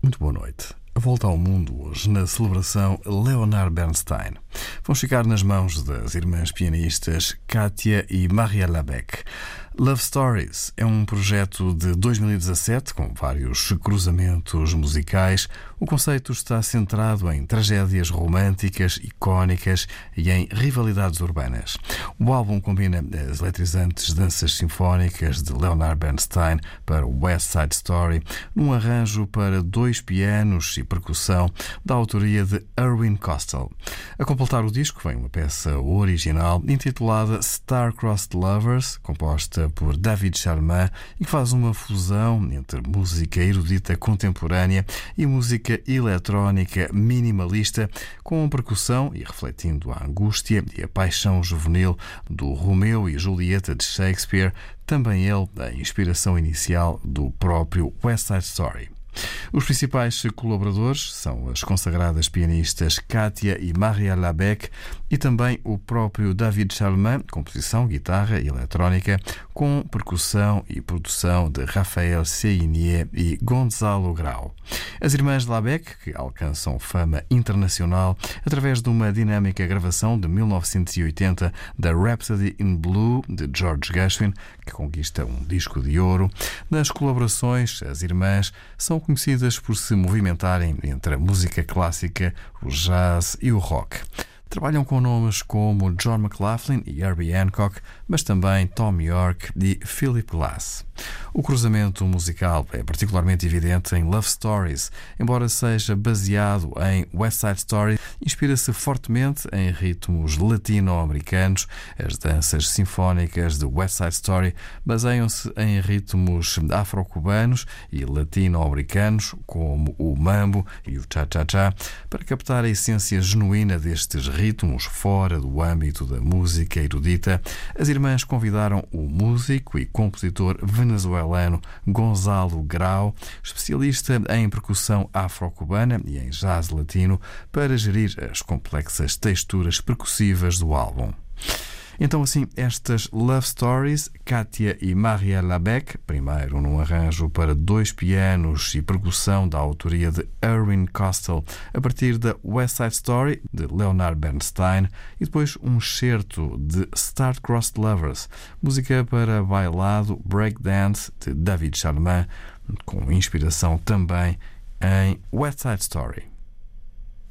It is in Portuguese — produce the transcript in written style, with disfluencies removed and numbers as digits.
Muito boa noite. A volta ao mundo hoje na celebração Leonard Bernstein. Vamos ficar nas mãos das irmãs pianistas Katia e Maria Labec. Love Stories é um projeto de 2017 com vários cruzamentos musicais. O conceito está centrado em tragédias românticas, icónicas e em rivalidades urbanas. O álbum combina as eletrizantes danças sinfónicas de Leonard Bernstein para o West Side Story, num arranjo para 2 pianos e percussão da autoria de Irwin Kostal. A completar o disco vem uma peça original intitulada Star-Crossed Lovers, composta por David Charmin e que faz uma fusão entre música erudita contemporânea e música eletrónica minimalista, com percussão e refletindo a angústia e a paixão juvenil do Romeu e Julieta de Shakespeare, também ele a inspiração inicial do próprio West Side Story. Os principais colaboradores são as consagradas pianistas Katia e Maria Labec e também o próprio David Charmin, composição, guitarra e eletrónica, com percussão e produção de Raphaël Seignier e Gonzalo Grau. As irmãs Labec, que alcançam fama internacional através de uma dinâmica gravação de 1980 da Rhapsody in Blue, de George Gershwin, que conquista um disco de ouro. Nas colaborações, as irmãs são conhecidas por se movimentarem entre a música clássica, o jazz e o rock. Trabalham com nomes como John McLaughlin e Herbie Hancock, mas também Thom Yorke e Philip Glass. O cruzamento musical é particularmente evidente em Love Stories, embora seja baseado em West Side Story, inspira-se fortemente em ritmos latino-americanos. As danças sinfónicas de West Side Story baseiam-se em ritmos afro-cubanos e latino-americanos, como o mambo e o cha-cha-cha, para captar a essência genuína destes ritmos fora do âmbito da música erudita. As irmãs convidaram o músico e compositor venezuelano Gonzalo Grau, especialista em percussão afro-cubana e em jazz latino, para gerir as complexas texturas percussivas do álbum. Então, assim, estas Love Stories, Katia e Maria Labec, primeiro num arranjo para 2 pianos e percussão da autoria de Irwin Kostal, a partir da West Side Story, de Leonard Bernstein, e depois um excerto de Star-Crossed Lovers, música para bailado breakdance de David Charmin, com inspiração também em West Side Story.